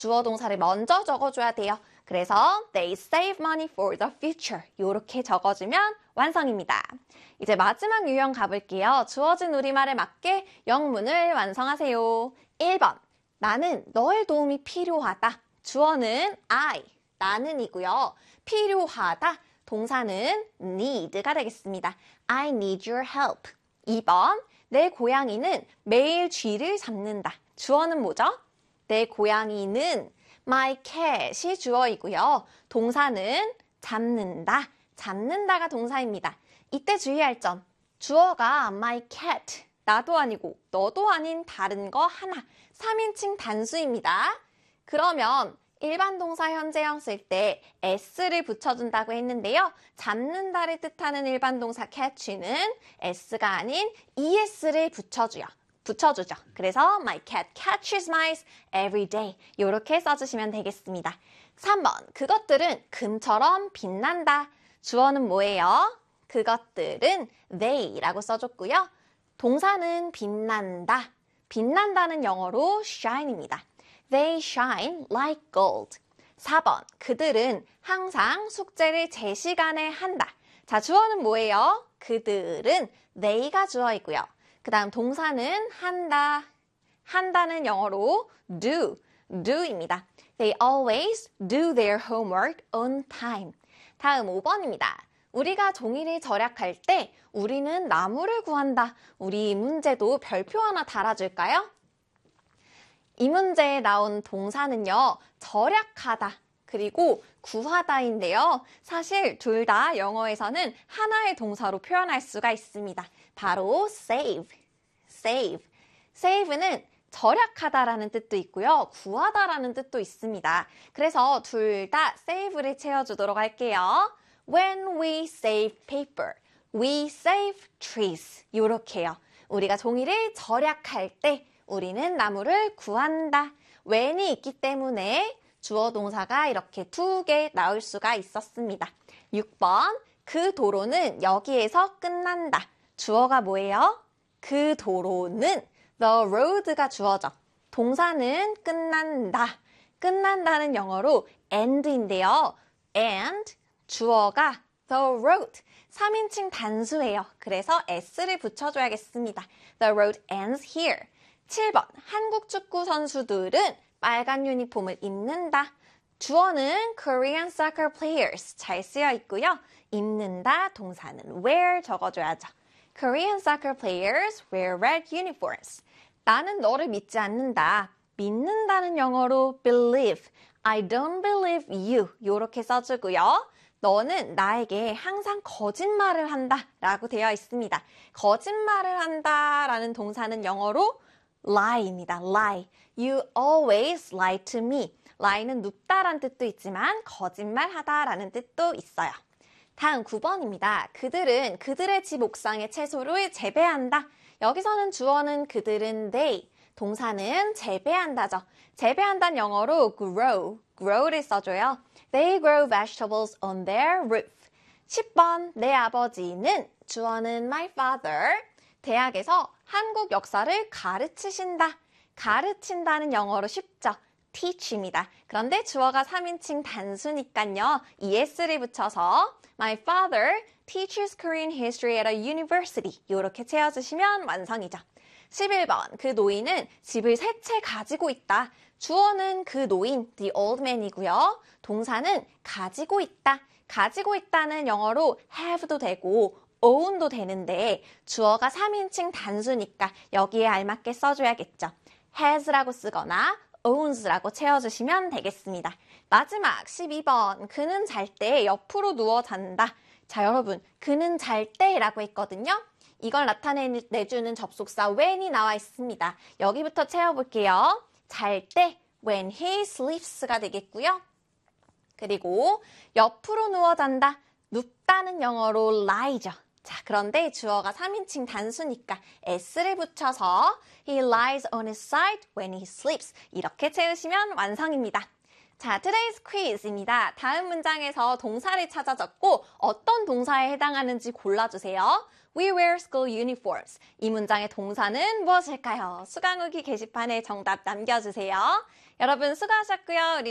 주어 동사를 먼저 적어줘야 돼요. 그래서 they save money for the future. 이렇게 적어주면 완성입니다. 이제 마지막 유형 가볼게요. 주어진 우리말에 맞게 영문을 완성하세요. 1번, 나는 너의 도움이 필요하다. 주어는 I, 나는이고요. 필요하다, 동사는 need가 되겠습니다. I need your help. 2번, 내 고양이는 매일 쥐를 잡는다. 주어는 뭐죠? 내 고양이는 my cat이 주어이고요. 동사는 잡는다. 잡는다가 동사입니다. 이때 주의할 점. 주어가 my cat, 나도 아니고 너도 아닌 다른 거 하나. 3인칭 단수입니다. 그러면 일반 동사 현재형 쓸 때 s를 붙여준다고 했는데요. 잡는다를 뜻하는 일반 동사 catch는 s가 아닌 es를 붙여주죠. 그래서 my cat catches mice every day. 이렇게 써주시면 되겠습니다. 3번, 그것들은 금처럼 빛난다. 주어는 뭐예요? 그것들은 they라고 써줬고요. 동사는 빛난다. 빛난다는 영어로 shine입니다. They shine like gold. 4번, 그들은 항상 숙제를 제 시간에 한다. 자, 주어는 뭐예요? 그들은 they가 주어이고요. 그 다음 동사는 한다. 한다는 영어로 do입니다. They always do their homework on time. 다음 5번입니다. 우리가 종이를 절약할 때 우리는 나무를 구한다. 우리 문제도 별표 하나 달아줄까요? 이 문제에 나온 동사는요, 절약하다 그리고 구하다인데요. 사실 둘 다 영어에서는 하나의 동사로 표현할 수가 있습니다. 바로 save. save는 절약하다라는 뜻도 있고요. 구하다라는 뜻도 있습니다. 그래서 둘 다 save를 채워주도록 할게요. When we save paper, we save trees. 이렇게요. 우리가 종이를 절약할 때 우리는 나무를 구한다. when이 있기 때문에 주어 동사가 이렇게 2개 나올 수가 있었습니다. 6번, 그 도로는 여기에서 끝난다. 주어가 뭐예요? 그 도로는 the road가 주어죠. 동사는 끝난다. 끝난다는 영어로 end인데요. and 주어가 the road. 3인칭 단수예요. 그래서 s를 붙여줘야겠습니다. The road ends here. 7번, 한국 축구 선수들은 빨간 유니폼을 입는다. 주어는 Korean soccer players 잘 쓰여 있고요. 입는다 동사는 wear 적어줘야죠. Korean soccer players wear red uniforms. 나는 너를 믿지 않는다. 믿는다는 영어로 believe. I don't believe you. 이렇게 써주고요. 너는 나에게 항상 거짓말을 한다 라고 되어 있습니다. 거짓말을 한다 라는 동사는 영어로 lie입니다. lie. You always lie to me. lie는 눕다라는 뜻도 있지만 거짓말하다라는 뜻도 있어요. 다음 9번입니다. 그들은 그들의 집 옥상에 채소를 재배한다. 여기서는 주어는 그들은 they, 동사는 재배한다죠. 재배한다는 영어로 grow를 써줘요. They grow vegetables on their roof. 10번, 내 아버지는 주어는 my father. 대학에서 한국 역사를 가르치신다. 가르친다는 영어로 쉽죠. teach입니다. 그런데 주어가 3인칭 단수니까요. es를 붙여서 My father teaches Korean history at a university. 이렇게 채워주시면 완성이죠. 11번, 그 노인은 집을 3채 가지고 있다. 주어는 그 노인, the old man이고요. 동사는 가지고 있다. 가지고 있다는 영어로 have도 되고 own도 되는데 주어가 3인칭 단수니까 여기에 알맞게 써줘야겠죠. has라고 쓰거나 owns라고 채워주시면 되겠습니다. 마지막 12번, 그는 잘 때 옆으로 누워 잔다. 자, 여러분, 그는 잘 때라고 했거든요. 이걸 나타내주는 접속사 when이 나와 있습니다. 여기부터 채워볼게요. 잘 때, when he sleeps가 되겠고요. 그리고 옆으로 누워 잔다. 눕다는 영어로 lie죠. 자, 그런데 주어가 3인칭 단수니까 s를 붙여서 he lies on his side when he sleeps. 이렇게 채우시면 완성입니다. 자, today's quiz입니다. 다음 문장에서 동사를 찾아 적고 어떤 동사에 해당하는지 골라주세요. We wear school uniforms. 이 문장의 동사는 무엇일까요? 수강후기 게시판에 정답 남겨주세요. 여러분 수고하셨고요. 우리